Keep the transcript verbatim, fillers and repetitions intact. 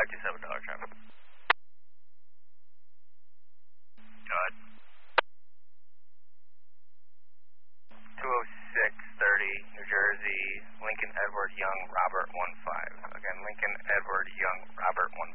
five two seven dollar traffic. Go ahead. two oh six thirty, New Jersey, Lincoln Edward Young, Robert one five. Again, Lincoln Edward Young, Robert one